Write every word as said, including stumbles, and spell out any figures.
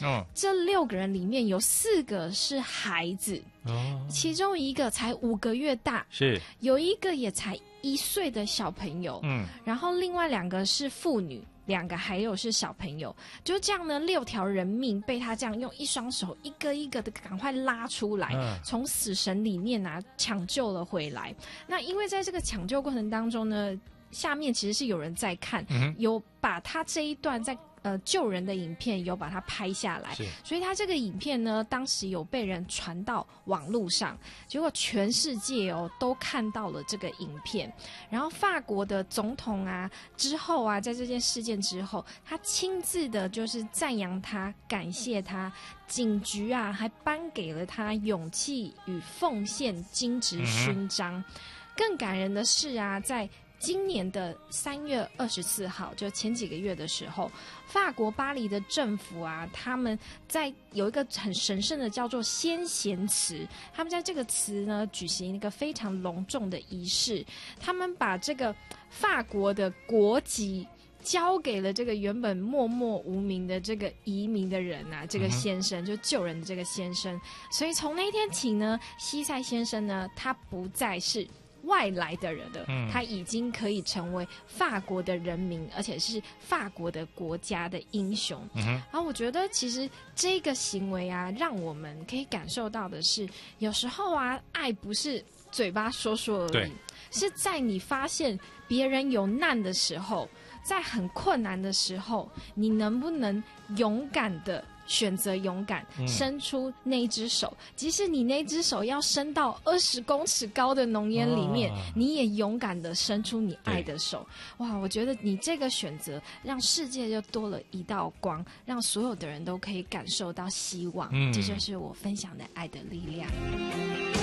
哦， 这六个人里面有四个是孩子， 哦， 其中一个才五个月大， 是， 有一个也才一岁的小朋友， 嗯， 然后另外两个是妇女，两个还有是小朋友，就这样呢，六条人命被他这样用一双手一个一个的赶快拉出来， 嗯从死神里面啊抢救了回来。那因为在这个抢救过程当中呢，下面其实是有人在看， 嗯有把他这一段在呃救人的影片有把它拍下来， 是， 所以他这个影片呢，当时有被人传到网络上，结果全世界哦都看到了这个影片。然后法国的总统啊，之后啊，在这件事件之后，他亲自的就是赞扬他，感谢他，警局啊还颁给了他勇气与奉献金质勋章。嗯、更感人的是啊，在今年的三月二十四号，就前几个月的时候，法国巴黎的政府啊，他们在有一个很神圣的叫做先贤祠，他们在这个祠呢举行一个非常隆重的仪式，他们把这个法国的国籍交给了这个原本默默无名的这个移民的人啊，这个先生、嗯、就救人的这个先生，所以从那天起呢，西塞先生呢，他不再是外来的人的，嗯，他已经可以成为法国的人民，而且是法国的国家的英雄。嗯，然后我觉得其实这个行为啊，让我们可以感受到的是，有时候啊，爱不是嘴巴说说而已，是在你发现别人有难的时候，在很困难的时候，你能不能勇敢的选择勇敢，伸出那一只手、嗯、即使你那只手要伸到二十公尺高的浓烟里面、哦、你也勇敢的伸出你爱的手。哇，我觉得你这个选择让世界就多了一道光，让所有的人都可以感受到希望、嗯、这就是我分享的爱的力量。